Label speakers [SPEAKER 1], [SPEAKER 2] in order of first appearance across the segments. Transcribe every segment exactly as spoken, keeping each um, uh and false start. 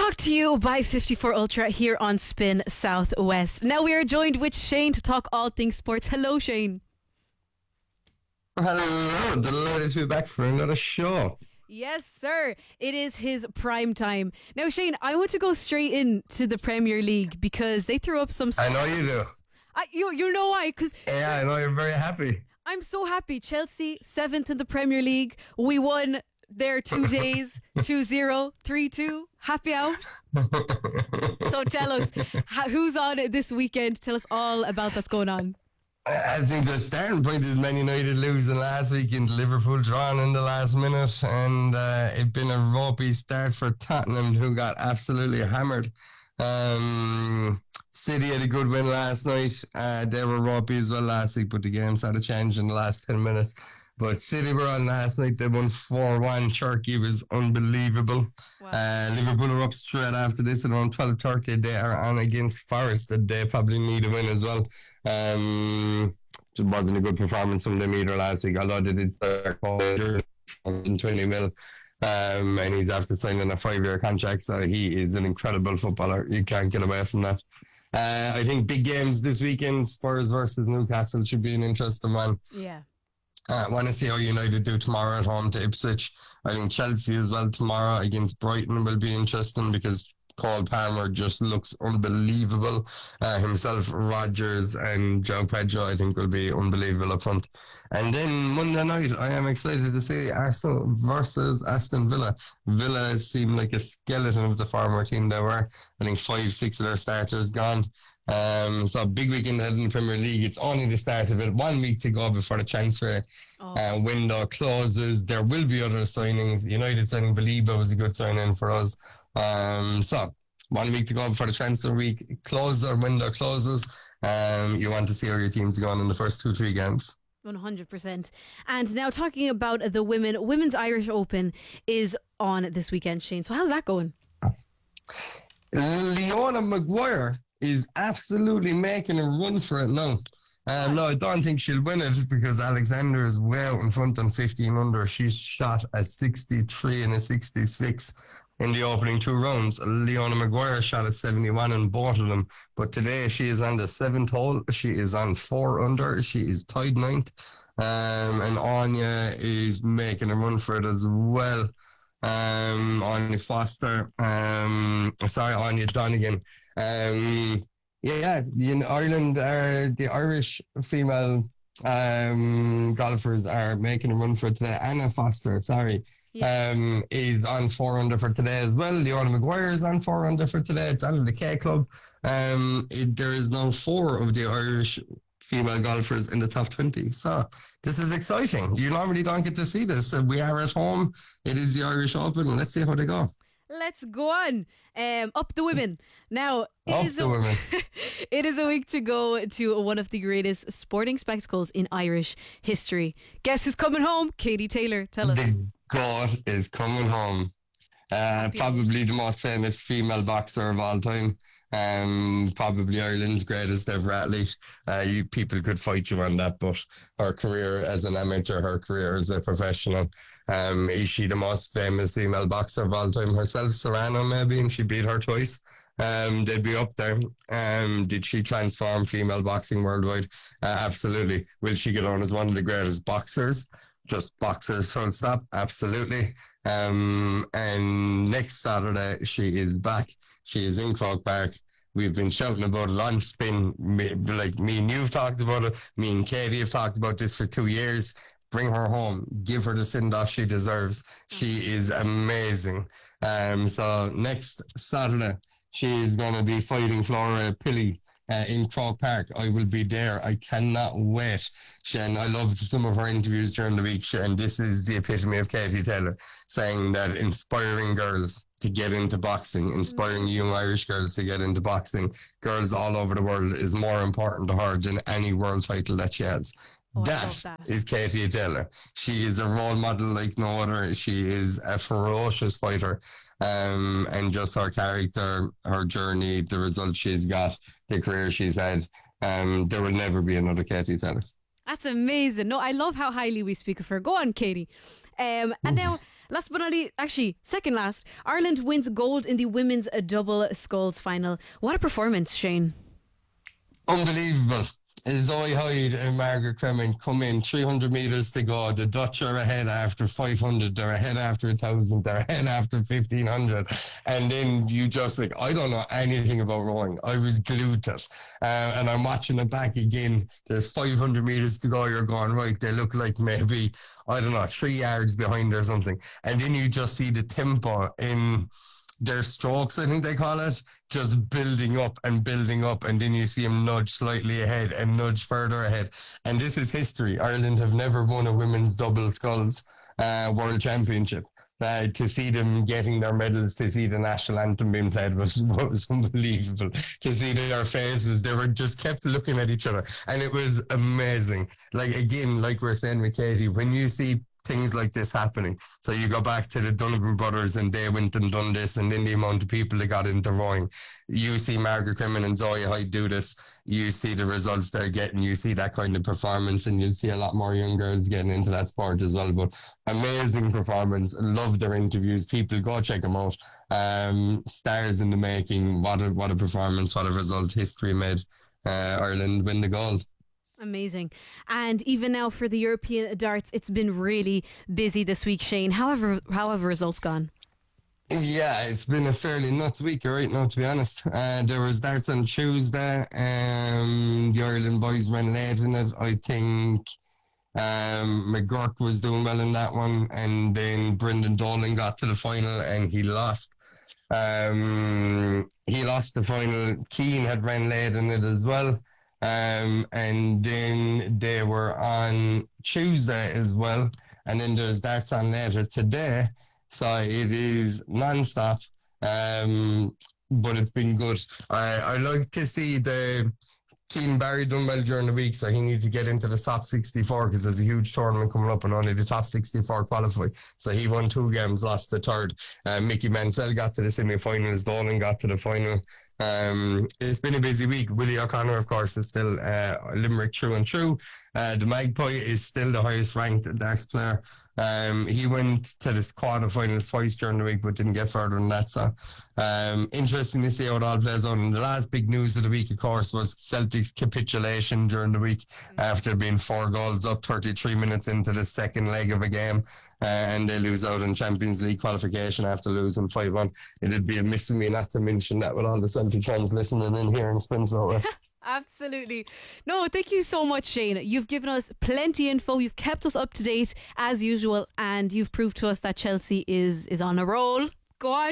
[SPEAKER 1] Brought to you by fifty-four Ultra here on Spin Southwest. Now we are joined with Shane to talk all things sports. Hello, Shane.
[SPEAKER 2] Hello, delighted to be back for another show.
[SPEAKER 1] Yes, sir. It is his prime time. Now, Shane, I want to go straight into the Premier League because they threw up some...
[SPEAKER 2] I know you do.
[SPEAKER 1] I, you, you know why? Because
[SPEAKER 2] yeah, I know you're very happy.
[SPEAKER 1] I'm so happy. Chelsea, seventh in the Premier League. We won there two days, two zero, three two. Happy out. So tell us, who's on it this weekend? Tell us all about what's going on.
[SPEAKER 2] I think the starting point is Man United losing last weekend, Liverpool drawn in the last minute, and uh, it's been a ropey start for Tottenham, who got absolutely hammered. Um, City had a good win last night. Uh, they were ropey as well last week, but the game started changing in the last ten minutes. But City were on last night. They won four one. Turkey was unbelievable. Wow. Uh, Liverpool are up straight after this at around twelve thirty. They are on against Forest, that they probably need a win as well. Um, it wasn't a good performance from them either last week, although they did start in twenty mil. Um, and he's after signing a five-year contract, so he is an incredible footballer. You can't get away from that. Uh, I think big games this weekend, Spurs versus Newcastle, should be an interesting one.
[SPEAKER 1] Yeah.
[SPEAKER 2] I uh, want to see how United do tomorrow at home to Ipswich. I think Chelsea as well tomorrow against Brighton will be interesting because Cole Palmer just looks unbelievable. Uh, himself, Rodgers and João Pedro, I think, will be unbelievable up front. And then Monday night, I am excited to see Arsenal versus Aston Villa. Villa seem like a skeleton of the former team they were. I think five, six of their starters gone. Um, so big weekend ahead in the Premier League. It's only the start of it. One week to go before the transfer oh. uh, window closes. There will be other signings. United signing Baliba was a good signing for us. Um, so one week to go before the transfer week closes or window closes. Um, you want to see how your team's going in the first two, three games.
[SPEAKER 1] one hundred percent. And now talking about the women, Women's Irish Open is on this weekend, Shane. So how's that going?
[SPEAKER 2] Leona Maguire is absolutely making a run for it now. Um, no, I don't think she'll win it because Alexander is way out in front on fifteen under. She's shot a sixty-three and a sixty-six in the opening two rounds. Leona Maguire shot a seventy-one in both of them. But today she is on the seventh hole. She is on four under. She is tied ninth. Um, and Anya is making a run for it as well. Um, Anya Foster. Um, sorry, Anya Donegan. Um, yeah, in Ireland, uh, the Irish female um, golfers are making a run for today. Anna Foster, sorry, yeah. um, is on four under for today as well. Leona Maguire is on four under for today. It's out of the K Club. Um, it, there is now four of the Irish female golfers in the top twenty. So this is exciting. You normally don't get to see this. We are at home. It is the Irish Open. Let's see how they go.
[SPEAKER 1] Let's go on. Um, up the women. Now, it
[SPEAKER 2] up
[SPEAKER 1] is,
[SPEAKER 2] the
[SPEAKER 1] a,
[SPEAKER 2] women.
[SPEAKER 1] it is a week to go to one of the greatest sporting spectacles in Irish history. Guess who's coming home? Katie Taylor. Tell us.
[SPEAKER 2] The God is coming home. Uh, probably the most famous female boxer of all time. Um, probably Ireland's greatest ever athlete. Uh, you people could fight you on that, but her career as an amateur, her career as a professional. Um, is she the most famous female boxer of all time herself? Serrano maybe, and she beat her twice. Um, they'd be up there. Um, did she transform female boxing worldwide? Uh, absolutely. Will she get on as one of the greatest boxers? Just boxers full stop, absolutely. Um, and next Saturday she is back. She is in Croke Park. We've been shouting about it on Spin. Me, like me and you've talked about it. Me and Katie have talked about this for two years. Bring her home. Give her the send-off she deserves. She is amazing. Um, so next Saturday she is going to be fighting Flora Pilley. Uh, in Croke Park. I will be there. I cannot wait. And I loved some of her interviews during the week, and this is the epitome of Katie Taylor, saying that inspiring girls to get into boxing, inspiring young Irish girls to get into boxing, girls all over the world, is more important to her than any world title that she has. Oh, that, that is Katie Taylor. She is a role model like no other. She is a ferocious fighter. Um, and just her character, her journey, the results she's got, the career she's had, um, there will never be another Katie Taylor.
[SPEAKER 1] That's amazing. No, I love how highly we speak of her. Go on, Katie. Um, and now, Last but not least, actually, second last, Ireland wins gold in the women's double sculls final. What a performance, Shane.
[SPEAKER 2] Unbelievable. Zoe Hyde and Margaret Cremen come in, three hundred metres to go. The Dutch are ahead after five hundred, they're ahead after one thousand, they're ahead after fifteen hundred. And then you just like, I don't know anything about rowing. I was glued to it. Uh, and I'm watching it back again. There's five hundred metres to go. You're going, right, they look like maybe, I don't know, three yards behind or something. And then you just see the tempo in their strokes, I think they call it, just building up and building up, and then you see them nudge slightly ahead and nudge further ahead. And this is history. Ireland have never won a women's double sculls uh, world championship. Uh, to see them getting their medals, to see the national anthem being played was, was unbelievable. To see their faces, they were just kept looking at each other, and it was amazing. Like, again, like we're saying with Katie, when you see things like this happening. So you go back to the Donovan brothers and they went and done this, and then the amount of people that got into rowing. You see Margaret Cremen and Zoe Hyde do this. You see the results they're getting. You see that kind of performance, and you'll see a lot more young girls getting into that sport as well. But amazing performance. Love their interviews. People, go check them out. Um, stars in the making. What a, what a performance. What a result. History made uh, Ireland win the gold.
[SPEAKER 1] Amazing. And even now for the European darts, it's been really busy this week, Shane. However, however results gone?
[SPEAKER 2] Yeah, it's been a fairly nuts week right now, to be honest. Uh, there was darts on Tuesday. Um, the Ireland boys ran late in it. I think um, McGurk was doing well in that one. And then Brendan Dolan got to the final and he lost. Um, he lost the final. Keane had ran late in it as well. Um, and then they were on Tuesday as well, and then there's darts on later today, so it is non-stop, um, but it's been good. I, I like to see the Keane Barry done well during the week, so he needs to get into the top sixty-four because there's a huge tournament coming up and only the top sixty-four qualify. So he won two games, lost the third. Uh, Mickey Mansell got to the semi-finals, Dolan got to the final. Um, it's been a busy week. Willie O'Connor, of course, is still uh, Limerick through and through. Uh, the Magpie is still the highest ranked darts player. Um, he went to the quarterfinals twice during the week, but didn't get further than that. So, um, interesting to see how it all plays out. And the last big news of the week, of course, was Celtic's capitulation during the week after being four goals up, thirty-three minutes into the second leg of a game, uh, and they lose out in Champions League qualification after losing five one. It'd be a miss of me not to mention that with all the Celtic fans listening in here in Spencer West.
[SPEAKER 1] Absolutely. No, thank you so much, Shane. You've given us plenty info. You've kept us up to date as usual, and you've proved to us that Chelsea is is on a roll. Go on.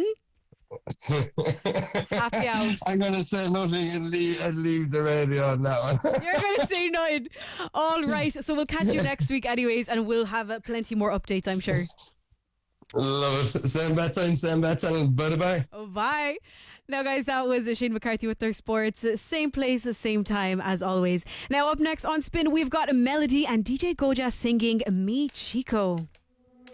[SPEAKER 1] Happy out.
[SPEAKER 2] I'm going to say nothing and leave, and leave the radio on that one.
[SPEAKER 1] You're going to say nothing. All right. So we'll catch you next week anyways, and we'll have uh, plenty more updates, I'm sure.
[SPEAKER 2] Love it. Same bad time, same bad time. Bye-bye.
[SPEAKER 1] Oh, bye. Now, guys, that was Shane McCarthy with their sports. Same place, same time as always. Now, up next on Spin, we've got a Melody and D J Goja singing Me Chico.